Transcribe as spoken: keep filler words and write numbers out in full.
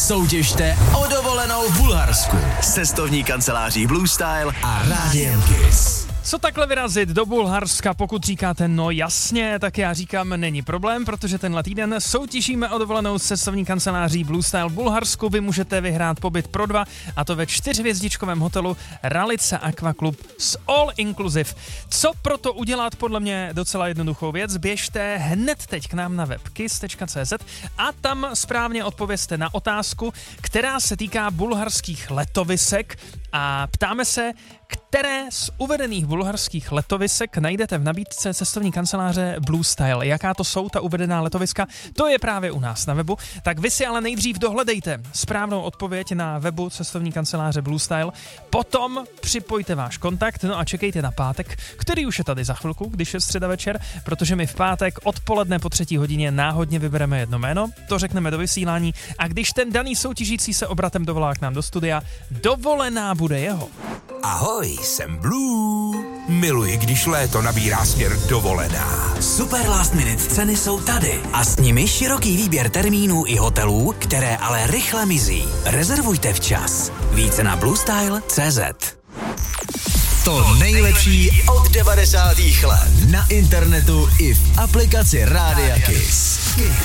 Soutěžte o dovolenou v Bulharsku. Cestovní kanceláří Blue Style a Rádiem Kiss. Co takhle vyrazit do Bulharska, pokud říkáte no jasně, tak já říkám není problém, protože tenhle týden soutěžíme o dovolenou s cestovní kanceláří Blue Style v Bulharsku. Vy můžete vyhrát pobyt pro dva, a to ve čtyřhvězdičkovém hotelu Ralica Aqua Club s All Inclusive. Co proto udělat? Podle mě docela jednoduchou věc. Běžte hned teď k nám na web kiss tečka cé zet a tam správně odpovězte na otázku, která se týká bulharských letovisek, a ptáme se, které z uvedených bulharských letovisek najdete v nabídce cestovní kanceláře Blue Style. Jaká to jsou ta uvedená letoviska? To je právě u nás na webu. Tak vy si ale nejdřív dohledejte správnou odpověď na webu cestovní kanceláře Blue Style, potom připojte váš kontakt, no a čekejte na pátek, který už je tady za chvilku, když je středa večer, protože my v pátek odpoledne po třetí hodině náhodně vybereme jedno jméno, to řekneme do vysílání, a když ten daný soutěžící se obratem dovolá k nám do studia, dovolená bude jeho. Ahoj, jsem Blue. Miluji, když léto nabírá směr dovolená. Super last minute ceny jsou tady a s nimi široký výběr termínů i hotelů, které ale rychle mizí. Rezervujte včas. Více na bluestyle tečka cé zet. To nejlepší od devadesátých let na internetu i v aplikaci Rádia Kiss.